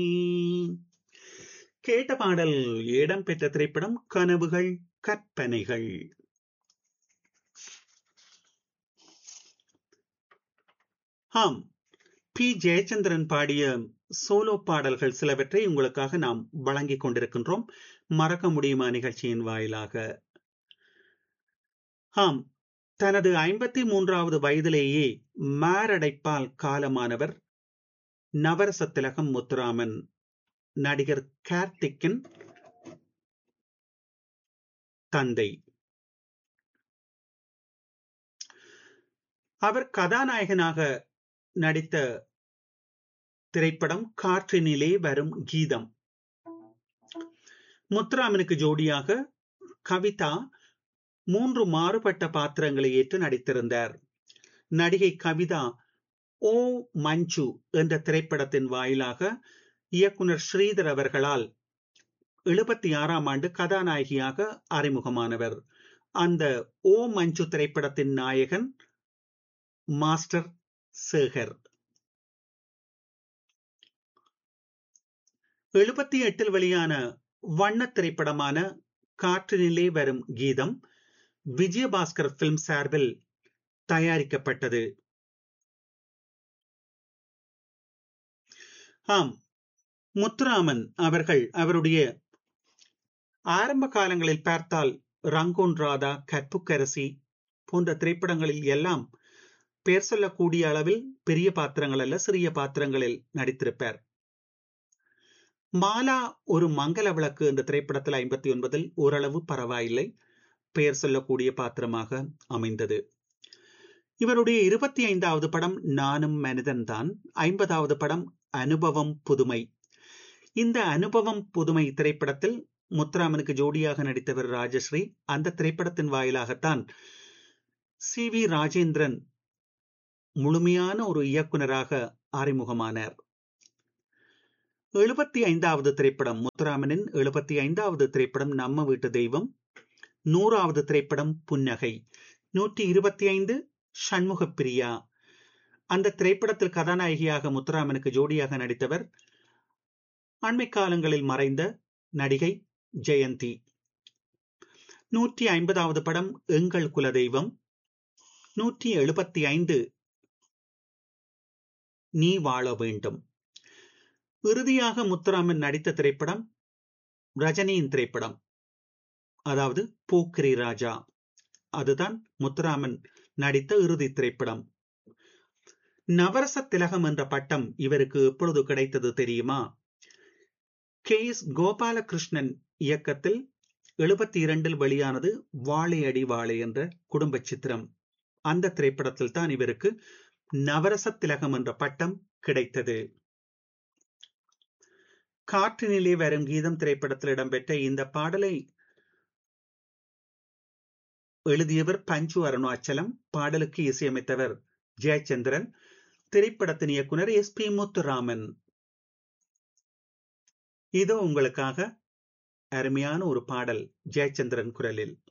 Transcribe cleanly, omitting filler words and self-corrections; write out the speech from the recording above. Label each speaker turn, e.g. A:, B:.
A: கேட்ட பாடல் இடம்பெற்ற திரைப்படம் கனவுகள் கற்பனைகள். ஆம், பி ஜெயச்சந்திரன் பாடிய சோலோ பாடல்கள் சிலவற்றை உங்களுக்காக நாம் வழங்கிக் கொண்டிருக்கின்றோம் மறக்க முடியுமா நிகழ்ச்சியின் வாயிலாக. ஆம், தனது 53வது வயதிலேயே மாரடைப்பால் காலமானவர் நவரச திலகம் முத்துராமன், நடிகர் கார்த்திக்கின் தந்தை. அவர் கதாநாயகனாக நடித்த திரைப்படம் காற்றினிலே வரும் கீதம். முத்துராமனுக்கு ஜோடியாக கவிதா 3 மாறுபட்ட பாத்திரங்களை ஏற்று நடித்திருந்தார். நடிகை கவிதா ஓ மஞ்சு என்ற திரைப்படத்தின் வாயிலாக இயக்குனர் ஸ்ரீதர் அவர்களால் 76ஆம் ஆண்டு கதாநாயகியாக அறிமுகமானவர். அந்த ஓ மஞ்சு திரைப்படத்தின் நாயகன் மாஸ்டர் சேகர். 78 வெளியான வண்ண திரைப்படமான காற்றினிலே வரும் கீதம் விஜயபாஸ்கர் பிலிம் சார்பில் தயாரிக்கப்பட்டது. ஆம், முத்துராமன் அவர்கள் அவருடைய ஆரம்ப காலங்களில் பார்த்தால் ரங்கூன் ராதா, கற்புக்கரசி போன்ற திரைப்படங்களில் எல்லாம் பெயர் சொல்லக்கூடிய அளவில் பெரிய பாத்திரங்கள் அல்ல, சிறிய பாத்திரங்களில் நடித்திருப்பார். மாலா ஒரு மங்கள விளக்கு என்ற திரைப்படத்தில் 59 ஓரளவு பரவாயில்லை, பெயர் சொல்லக்கூடிய பாத்திரமாக அமைந்தது. இவருடைய 25வது படம் நானும் மனிதன் தான். 50வது படம் அனுபவம் புதுமை. இந்த அனுபவம் புதுமை திரைப்படத்தில் முத்துராமனுக்கு ஜோடியாக நடித்தவர் ராஜஸ்ரீ. அந்த திரைப்படத்தின் வாயிலாகத்தான் சி வி ராஜேந்திரன் முழுமையான ஒரு இயக்குனராக அறிமுகமானார். 75வது திரைப்படம் முத்துராமனின் 75வது திரைப்படம் நம்ம வீட்டு தெய்வம். 100வது திரைப்படம் புன்னகை. 125 சண்முக பிரியா. அந்த திரைப்படத்தில் கதாநாயகியாக முத்துராமனுக்கு ஜோடியாக நடித்தவர் அண்மை காலங்களில் மறைந்த நடிகை ஜெயந்தி. 150வது படம் எங்கள் குலதெய்வம். 175 நீ வாழ வேண்டும். இறுதியாக முத்துராமன் நடித்த திரைப்படம் ரஜினியின் திரைப்படம், அதாவது போக்கிரி ராஜா. அதுதான் முத்துராமன் நடித்த இறுதி திரைப்படம். நவரச திலகம் என்ற பட்டம் இவருக்கு எப்பொழுது கிடைத்தது தெரியுமா? கே எஸ் கோபாலகிருஷ்ணன் இயக்கத்தில் 72 வெளியானது வாழையடி வாழை என்ற குடும்ப சித்திரம். அந்த திரைப்படத்தில் தான் இவருக்கு நவரச திலகம் என்ற பட்டம் கிடைத்தது. காற்றினிலே வரும் கீதம் திரைப்படத்தில் இடம்பெற்ற இந்த பாடலை எழுதியவர் பஞ்சு அருணாச்சலம், பாடலுக்கு இசையமைத்தவர் ஜெயச்சந்திரன், திரைப்படத்தின் இயக்குனர் SP முத்துராமன். இதோ உங்களுக்காக அருமையான ஒரு பாடல் ஜெயச்சந்திரன் குரலில்.